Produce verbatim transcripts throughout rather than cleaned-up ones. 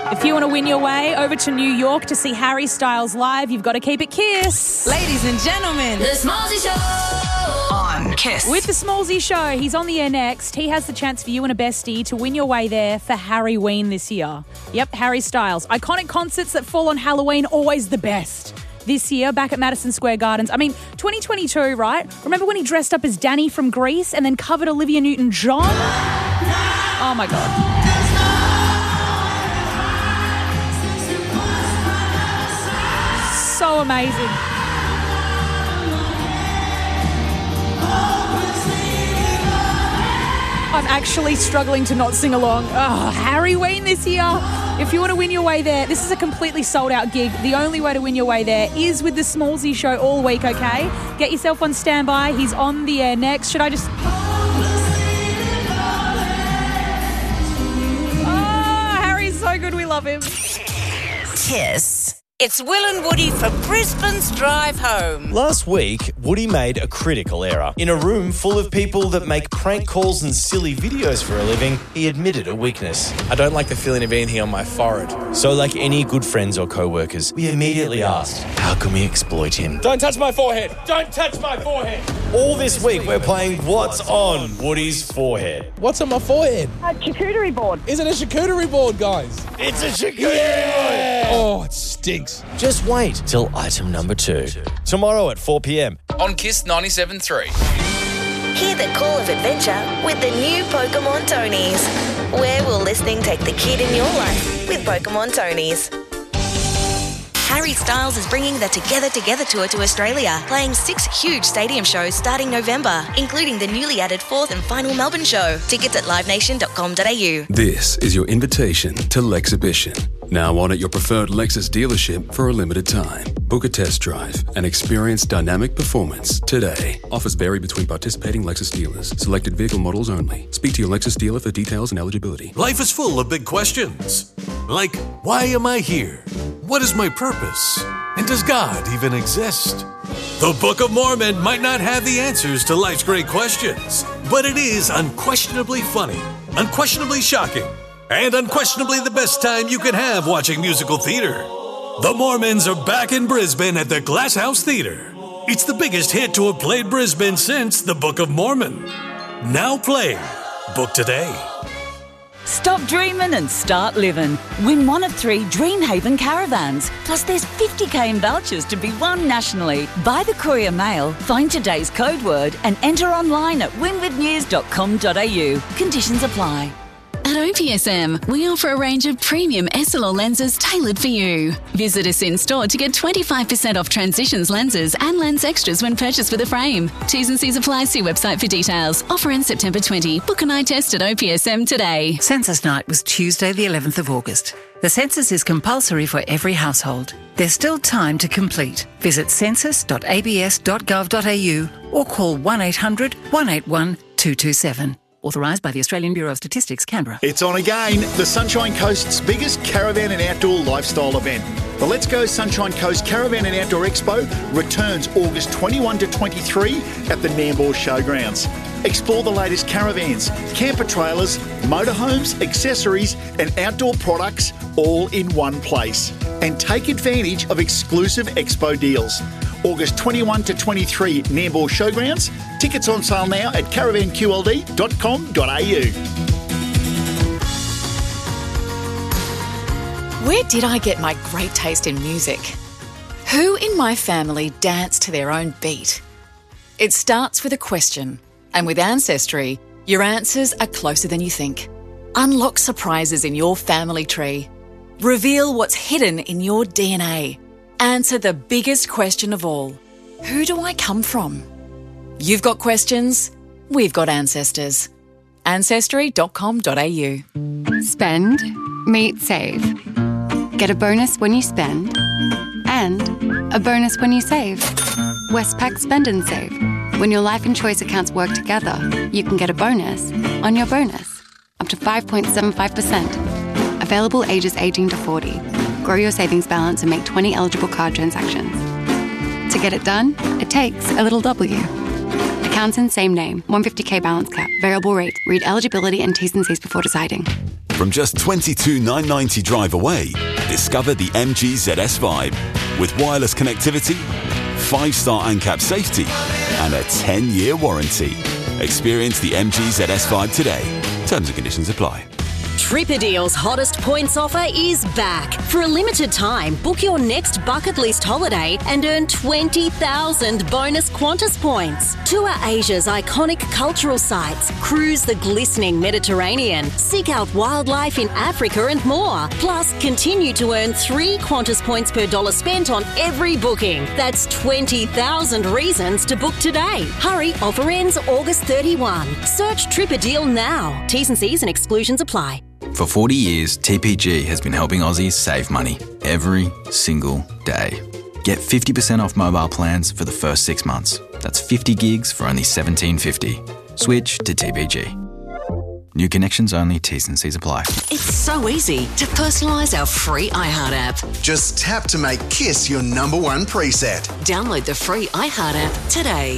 If you want to win your way over to New York to see Harry Styles live, you've got to keep it Kiss. Ladies and gentlemen, The Smallzy Show on Kiss. With the Smallzy Show, he's on the air next. He has the chance for you and a bestie to win your way there for Harryween this year. Yep, Harry Styles. Iconic concerts that fall on Halloween, always the best. This year, back at Madison Square Gardens. I mean, twenty twenty-two, right? Remember when he dressed up as Danny from Grease and then covered Olivia Newton-John? Oh, my God. So amazing. I'm actually struggling to not sing along. Oh, Harryween this year. If you want to win your way there, this is a completely sold out gig. The only way to win your way there is with the Smallzy Show all week, okay? Get yourself on standby. He's on the air next. Should I just... Oh, Harry's so good. We love him. Kiss. It's Will and Woody for Brisbane's Drive Home. Last week, Woody made a critical error. In a room full of people that make prank calls and silly videos for a living, he admitted a weakness. I don't like the feeling of anything on my forehead. So like any good friends or co-workers, we immediately asked, how can we exploit him? Don't touch my forehead! Don't touch my forehead! All this week, we're playing What's on Woody's Forehead. What's on my forehead? A charcuterie board. Is it a charcuterie board, guys? It's a charcuterie board! Oh, it stinks. Just wait till item number two. Tomorrow at four p.m. On Kiss ninety-seven point three. Hear the call of adventure with the new Pokemon Tonys. Where will listening take the kid in your life with Pokemon Tonys? Harry Styles is bringing the Together Together tour to Australia, playing six huge stadium shows starting November, including the newly added fourth and final Melbourne show. Tickets at live nation dot com dot a u. This is your invitation to Lexibition. Now on at your preferred Lexus dealership for a limited time. Book a test drive and experience dynamic performance today. Offers vary between participating Lexus dealers. Selected vehicle models only. Speak to your Lexus dealer for details and eligibility. Life is full of big questions. Like, why am I here? What is my purpose? And does God even exist? The Book of Mormon might not have the answers to life's great questions, but it is unquestionably funny, unquestionably shocking, and unquestionably the best time you can have watching musical theater. The Mormons are back in Brisbane at the Glass House Theatre. It's the biggest hit to have played Brisbane since The Book of Mormon. Now playing. Book today. Stop dreaming and start living. Win one of three Dreamhaven caravans. Plus there's fifty k in vouchers to be won nationally. Buy the Courier Mail, find today's code word and enter online at win with news dot com dot a u. Conditions apply. At O P S M, we offer a range of premium S L R lenses tailored for you. Visit us in store to get twenty-five percent off Transitions lenses and lens extras when purchased with a frame. T's and C's apply. See website for details. Offer ends September twentieth. Book an eye test at O P S M today. Census night was Tuesday the eleventh of August. The census is compulsory for every household. There's still time to complete. Visit census dot a b s dot gov dot a u or call one eight hundred, one eight one, two two seven. Authorised by the Australian Bureau of Statistics, Canberra. It's on again, the Sunshine Coast's biggest caravan and outdoor lifestyle event. The Let's Go Sunshine Coast Caravan and Outdoor Expo returns August twenty-first to twenty-third at the Nambour Showgrounds. Explore the latest caravans, camper trailers, motorhomes, accessories and outdoor products all in one place. And take advantage of exclusive expo deals. August twenty-first to twenty-third, Nambour Showgrounds. Tickets on sale now at caravan q l d dot com dot a u. Where did I get my great taste in music? Who in my family dance to their own beat? It starts with a question, and with Ancestry, your answers are closer than you think. Unlock surprises in your family tree. Reveal what's hidden in your D N A. Answer the biggest question of all. Who do I come from? You've got questions, we've got ancestors. ancestry dot com dot a u. Spend, meet, save. Get a bonus when you spend and a bonus when you save. Westpac Spend and Save. When your life and choice accounts work together, you can get a bonus on your bonus, up to five point seven five percent. Available ages eighteen to forty. Grow your savings balance and make twenty eligible card transactions. To get it done, it takes a little W. Accounts in same name, one hundred fifty k balance cap, variable rate. Read eligibility and T's and C's before deciding. From just twenty-two thousand nine hundred ninety drive away, discover the M G Z S Vibe. With wireless connectivity, five-star ANCAP safety, and a ten-year warranty. Experience the M G Z S Vibe today. Terms and conditions apply. Tripperdeal's hottest points offer is back. For a limited time, book your next bucket list holiday and earn twenty thousand bonus Qantas points. Tour Asia's iconic cultural sites, cruise the glistening Mediterranean, seek out wildlife in Africa and more. Plus, continue to earn three Qantas points per dollar spent on every booking. That's twenty thousand reasons to book today. Hurry, offer ends August thirty-first. Search Tripperdeal now. T's and C's and exclusions apply. For forty years, T P G has been helping Aussies save money every single day. Get fifty percent off mobile plans for the first six months. That's fifty gigs for only seventeen fifty. Switch to T P G. New connections only, T's and C's apply. It's so easy to personalise our free iHeart app. Just tap to make Kiss your number one preset. Download the free iHeart app today.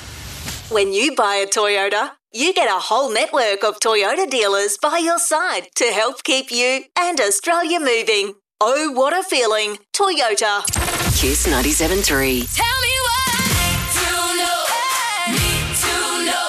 When you buy a Toyota, you get a whole network of Toyota dealers by your side to help keep you and Australia moving. Oh, what a feeling. Toyota. Kiss ninety-seven point three. Tell me what to know. Need to know.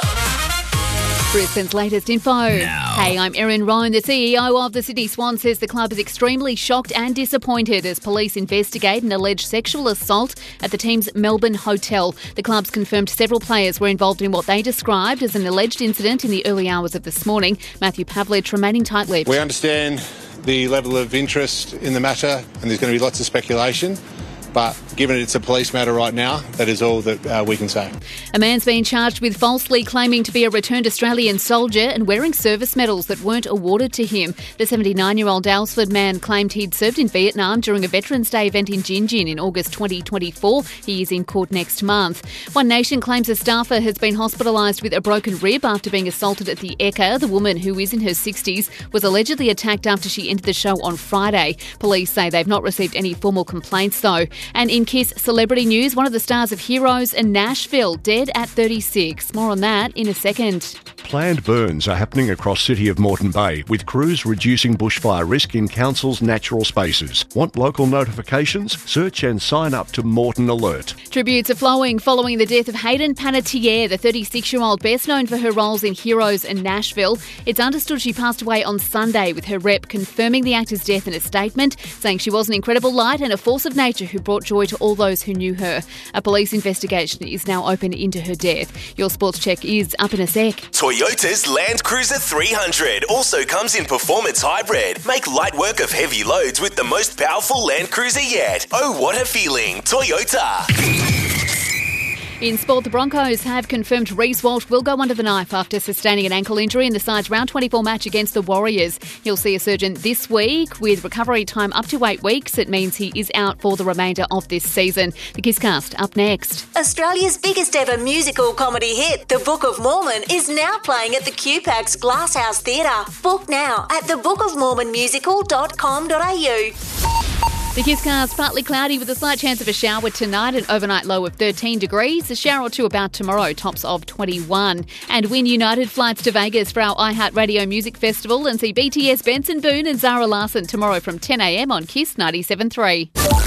Brisbane's latest info. Now. Hey, I'm Erin Roan. The C E O of the Sydney Swan says the club is extremely shocked and disappointed as police investigate an alleged sexual assault at the team's Melbourne hotel. The club's confirmed several players were involved in what they described as an alleged incident in the early hours of this morning. Matthew Pavlich remaining tight-lipped. We understand the level of interest in the matter and there's going to be lots of speculation. But given it's a police matter right now, that is all that uh, we can say. A man's been charged with falsely claiming to be a returned Australian soldier and wearing service medals that weren't awarded to him. The seventy-nine-year-old Daylesford man claimed he'd served in Vietnam during a Veterans Day event in Gin Gin in August twenty twenty-four. He is in court next month. One Nation claims a staffer has been hospitalised with a broken rib after being assaulted at the Ekka. The woman, who is in her sixties, was allegedly attacked after she entered the show on Friday. Police say they've not received any formal complaints, though. And in Kiss celebrity news, one of the stars of Heroes and Nashville, dead at thirty-six. More on that in a second. Planned burns are happening across City of Moreton Bay, with crews reducing bushfire risk in council's natural spaces. Want local notifications? Search and sign up to Moreton Alert. Tributes are flowing following the death of Hayden Panettiere, the thirty-six-year-old best known for her roles in Heroes and Nashville. It's understood she passed away on Sunday, with her rep confirming the actor's death in a statement, saying she was an incredible light and a force of nature who brought joy to all those who knew her. A police investigation is now open into her death. Your sports check is up in a sec. Toyota's Land Cruiser three hundred also comes in performance hybrid. Make light work of heavy loads with the most powerful Land Cruiser yet. Oh, what a feeling. Toyota. In sport, the Broncos have confirmed Reece Walsh will go under the knife after sustaining an ankle injury in the side's round twenty-four match against the Warriors. He'll see a surgeon this week with recovery time up to eight weeks. It means he is out for the remainder of this season. The Kisscast up next. Australia's biggest ever musical comedy hit, The Book of Mormon, is now playing at the Q PAX Glasshouse Theatre. Book now at the book of mormon musical dot com dot a u. The Kisscast, partly cloudy with a slight chance of a shower tonight, an overnight low of thirteen degrees, a shower or two about tomorrow, tops of twenty-one. And win United flights to Vegas for our iHeart Radio Music Festival and see B T S, Benson Boone and Zara Larsson tomorrow from ten a m on Kiss ninety-seven point three.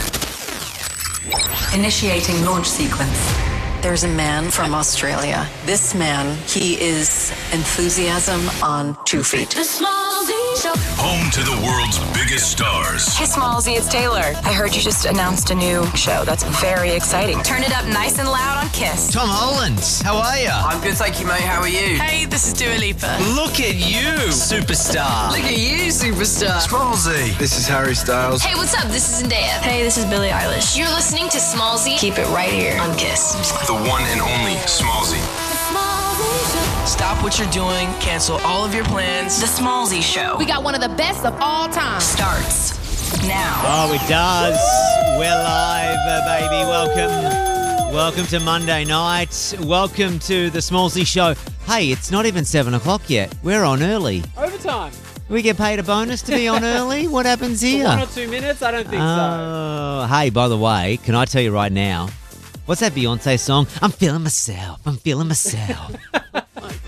Initiating launch sequence. There's a man from Australia. This man, he is enthusiasm on two feet. The Smallzy Show. Home to the world's biggest stars. Hey, Smallzy, it's Taylor. I heard you just announced a new show. That's very exciting. Turn it up nice and loud on Kiss. Tom Holland, how are you? I'm good, thank you, mate. How are you? Hey, this is Dua Lipa. Look at you, superstar. Look at you, superstar. Smallzy. This is Harry Styles. Hey, what's up? This is Zendaya. Hey, this is Billie Eilish. You're listening to Smallzy. Keep it right here on Kiss. The one and only Smallzy. Stop what you're doing. Cancel all of your plans. The Smallzy Show. We got one of the best of all time. Starts now. Oh, it does. We're live, uh, baby. Welcome. Welcome to Monday night. Welcome to the Smallzy Show. Hey, it's not even seven o'clock yet. We're on early. Overtime. We get paid a bonus to be on early? What happens here? For one or two minutes? I don't think oh, so. Hey, by the way, can I tell you right now, what's that Beyonce song? I'm feeling myself. I'm feeling myself.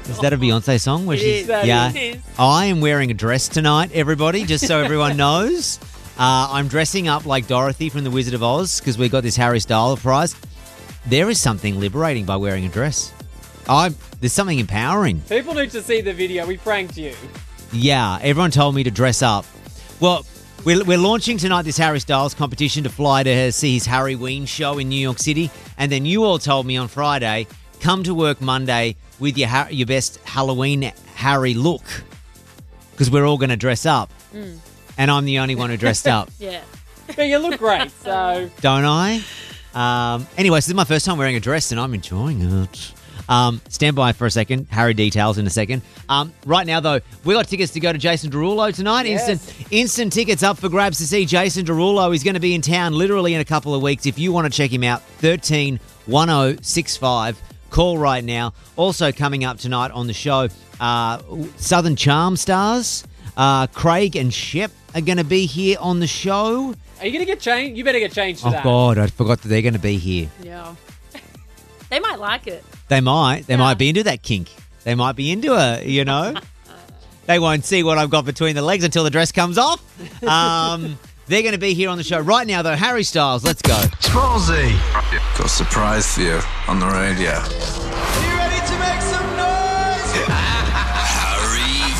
Is that a Beyonce song? Where It she's, is. That yeah. is. I am wearing a dress tonight, everybody, just so everyone knows. Uh, I'm dressing up like Dorothy from The Wizard of Oz because we got this Harry Styles prize. There is something liberating by wearing a dress. I There's something empowering. People need to see the video. We pranked you. Yeah, everyone told me to dress up. Well, we're, we're launching tonight this Harry Styles competition to fly to see his Harry Ween show in New York City. And then you all told me on Friday, come to work Monday with your ha- your best Halloween Harry look because we're all going to dress up. Mm. And I'm the only one who dressed up. Yeah. But you look great, so... Don't I? Um, anyway, so this is my first time wearing a dress and I'm enjoying it. Um, stand by for a second. Harry details in a second. Um, right now, though, we got tickets to go to Jason Derulo tonight. Yes. Instant instant tickets up for grabs to see Jason Derulo. He's going to be in town literally in a couple of weeks. If you want to check him out, thirteen one oh six five. Call right now. Also coming up tonight on the show, uh, Southern Charm stars. Uh, Craig and Shep are going to be here on the show. Are you going to get changed? You better get changed for Oh, that. God, I forgot that they're going to be here. Yeah. They might like it. They might. They might be into that kink. They might be into it, you know. They won't see what I've got between the legs until the dress comes off. Um, they're going to be here on the show. Right now, though, Harry Styles, let's go. Smallsy. Got a surprise for you on the radio. Are you ready to make some noise? Harry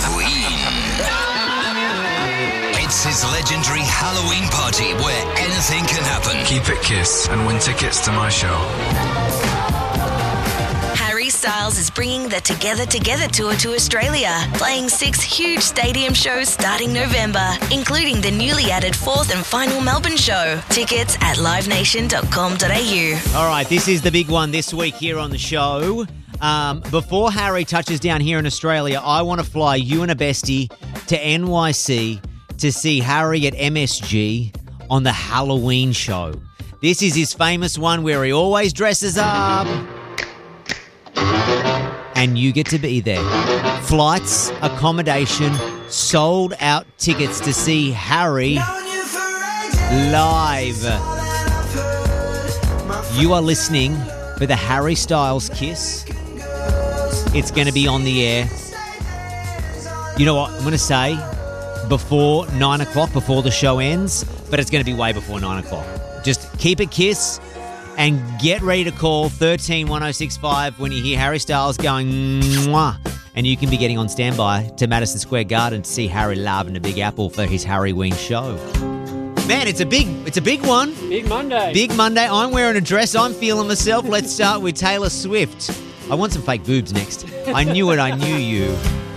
Ween. It's his legendary Halloween party where anything can happen. Keep it Kiss and win tickets to my show. Harry Styles is bringing the Together Together tour to Australia, playing six huge stadium shows starting November, including the newly added fourth and final Melbourne show. Tickets at live nation dot com dot a u. All right, this is the big one this week here on the show. Um, before Harry touches down here in Australia, I want to fly you and a bestie to N Y C to see Harry at M S G on the Halloween show. This is his famous one where he always dresses up. And you get to be there. Flights, accommodation, sold out tickets to see Harry live. You are listening for the Harry Styles Kiss. It's going to be on the air. You know what? I'm going to say before nine o'clock, before the show ends, but it's going to be way before nine o'clock. Just keep it Kiss. And get ready to call thirteen one oh six five when you hear Harry Styles going mwah. And you can be getting on standby to Madison Square Garden to see Harry live in the Big Apple for his Harry Ween show. Man, it's a big it's a big one. Big Monday. Big Monday. I'm wearing a dress. I'm feeling myself. Let's start with Taylor Swift. I want some fake boobs next. I knew it. I knew you.